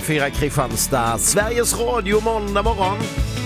P4 Kristianstad, Sveriges Radio måndag morgon.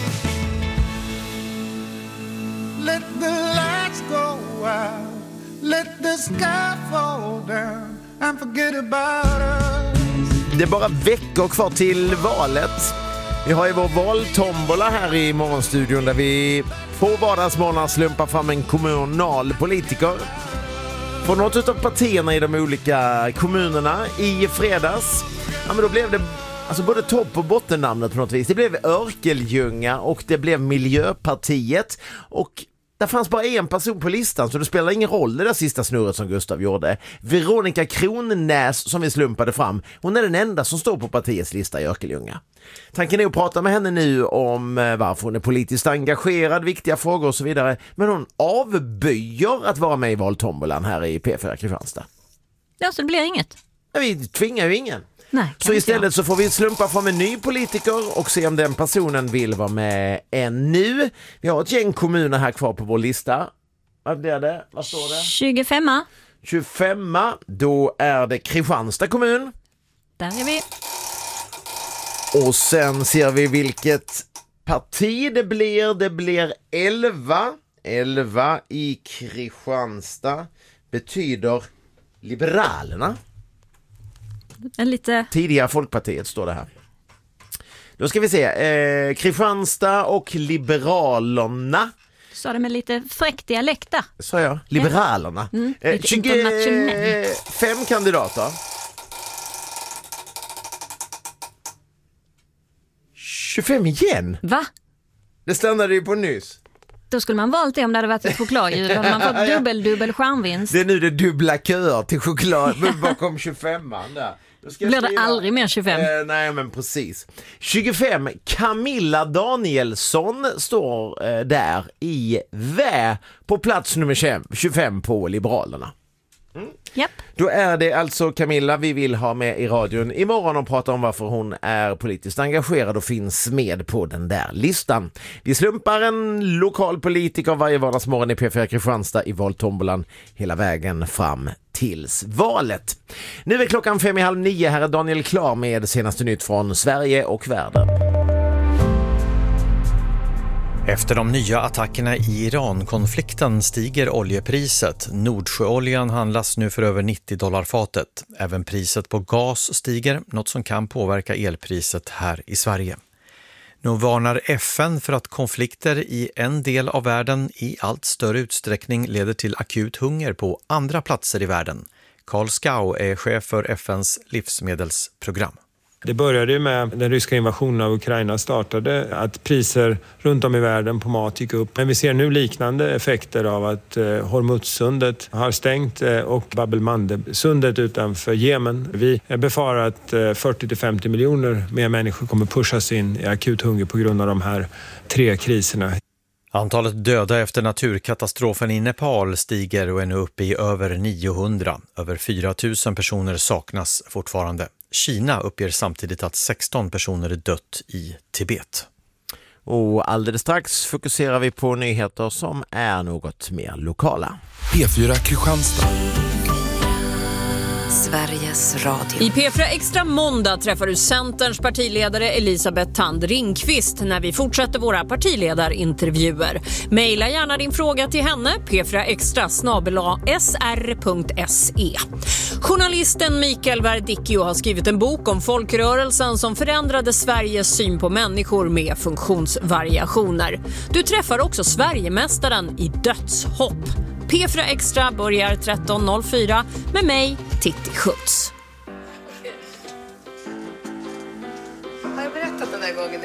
Let the lights go out, let the sky fall down and forget about us. Det är bara veckor kvar till valet. Vi har ju vår valtombola här i morgonstudion där vi på vardagsmorgon slumpar fram en kommunalpolitiker från något av partierna i de olika kommunerna i fredags. Ja, men då blev det alltså både topp- och bottennamnet på något vis. Det blev Örkelljunga och det blev Miljöpartiet. Och där fanns bara en person på listan, så det spelar ingen roll det där sista snurret som Gustav gjorde. Veronica Kronäs som vi slumpade fram. Hon är den enda som står på partiets lista i Örkelljunga. Tanken är att prata med henne nu om varför hon är politiskt engagerad, viktiga frågor och så vidare. Men hon avböjer att vara med i valtombolan här i P4 Kristianstad. Ja, så det blir inget. Vi tvingar ju ingen. Nej, så istället så får vi slumpa från en ny politiker och se om den personen vill vara med ännu. Vi har ett gäng kommuner här kvar på vår lista. Vad blir det? Vad står det? 25. 25. Då är det Kristianstad kommun. Där är vi. Och sen ser vi vilket parti det blir. Det blir 11. 11 i Kristianstad betyder Liberalerna. Tidiga Folkpartiet står det här. Då ska vi se. Kristianstad och Liberalerna. Sa det med lite fräck dialekt där. Sa jag? Liberalerna. 25 kandidater. 25 igen? Va? Det stannade ju på nyss. Då skulle man valt det om det hade varit ett chokladljud. Då hade man fått dubbel skärmvinst. Det är nu det dubbla köer till choklad bakom 25an där. Blir det aldrig mer 25? Nej, men precis. 25, Camilla Danielsson står där i Vä på plats nummer 25 på Liberalerna. Japp. Då är det alltså Camilla vi vill ha med i radion imorgon och prata om varför hon är politiskt engagerad och finns med på den där listan. Vi slumpar en lokal politiker varje vardagsmorgon i P4 Kristianstad i valtombolan hela vägen fram tills valet. Nu är klockan 8:30. Här är Daniel Klar med senaste nytt från Sverige och världen. Efter de nya attackerna i Iran-konflikten stiger oljepriset. Nordsjöoljan handlas nu för över $90 fatet. Även priset på gas stiger, något som kan påverka elpriset här i Sverige. Nu varnar FN för att konflikter i en del av världen i allt större utsträckning leder till akut hunger på andra platser i världen. Carl Skau är chef för FNs livsmedelsprogram. Det började med den ryska invasionen av Ukraina startade, att priser runt om i världen på mat gick upp. Men vi ser nu liknande effekter av att Hormuzsundet har stängt och Bab el-Mandeb-sundet utanför Jemen. Vi befarar att 40-50 miljoner mer människor kommer pushas in i akut hunger på grund av de här 3 kriserna. Antalet döda efter naturkatastrofen i Nepal stiger och är nu uppe i över 900. Över 4 000 personer saknas fortfarande. Kina uppger samtidigt att 16 personer är dött i Tibet. Och alldeles strax fokuserar vi på nyheter som är något mer lokala. P4 Kristianstad. Sveriges Radio. I P4 Extra måndag träffar du Centerns partiledare Elisabeth Thand Ringqvist när vi fortsätter våra partiledarintervjuer. Maila gärna din fråga till henne, p4extra@sr.se. Journalisten Mikael Verdicchio har skrivit en bok om folkrörelsen som förändrade Sveriges syn på människor med funktionsvariationer. Du träffar också Sverigemästaren i dödshopp. P4 Extra börjar 13.04 med mig, Titti Schutz. Har jag berättat den här gången?